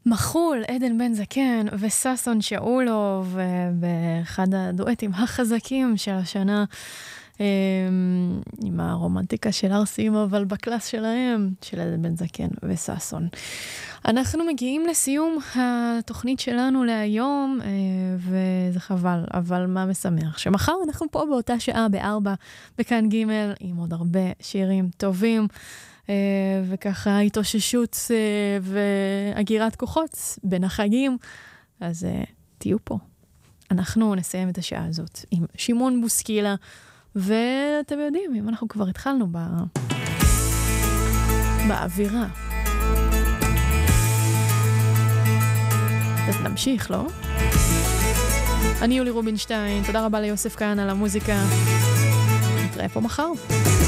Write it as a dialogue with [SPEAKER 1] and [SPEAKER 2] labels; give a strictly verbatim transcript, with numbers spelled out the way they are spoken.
[SPEAKER 1] מחול, עדן בן זקן וססון שאולוב, באחד הדואטים החזקים של השנה, עם הרומנטיקה של ארסים, אבל בקלאס שלהם, של עדן בן זקן וססון. אנחנו מגיעים לסיום התוכנית שלנו להיום, וזה חבל, אבל מה משמח? שמחר אנחנו פה באותה שעה בארבע, בכאן ג' עם עוד הרבה שירים טובים, וככה התאוששות והגירת כוחות בין החגים, אז תהיו פה. אנחנו נסיים את השעה הזאת עם שמעון בוסקילה, ואתם יודעים, אם אנחנו כבר התחלנו בא... באווירה. אז נמשיך, לא? אני יולי רובינשטיין, תודה רבה ליוסף כאן על המוזיקה. נתראה פה מחר.